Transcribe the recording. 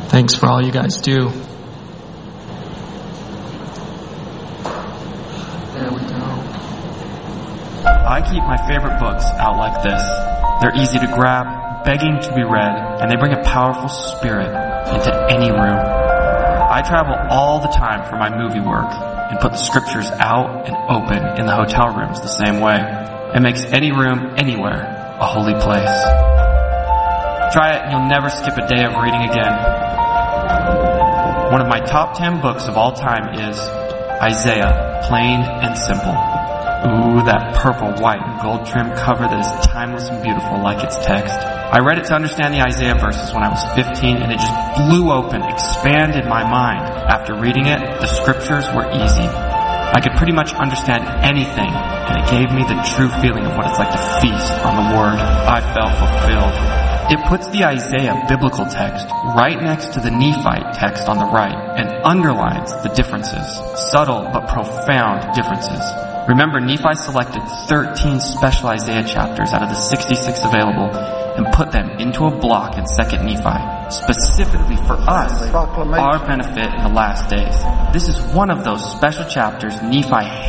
Thanks for all you guys do. There we go. I keep my favorite books out like this. They're easy to grab, begging to be read, and they bring a powerful spirit into any room. I travel all the time for my movie work and put the scriptures out and open in the hotel rooms the same way. It makes any room, anywhere, a holy place. Try it and you'll never skip a day of reading again. One of my top 10 books of all time is Isaiah, Plain and Simple. Ooh, that purple, white, and gold trim cover that is timeless and beautiful like its text. I read it to understand the Isaiah verses when I was 15, and it just blew open, expanded my mind. After reading it, the scriptures were easy. I could pretty much understand anything, and it gave me the true feeling of what it's like to feast on the Word. I felt fulfilled. It puts the Isaiah biblical text right next to the Nephite text on the right and underlines the differences, subtle but profound differences. Remember, Nephi selected 13 special Isaiah chapters out of the 66 available and put them into a block in 2nd Nephi, specifically for us, our benefit in the last days. This is one of those special chapters Nephi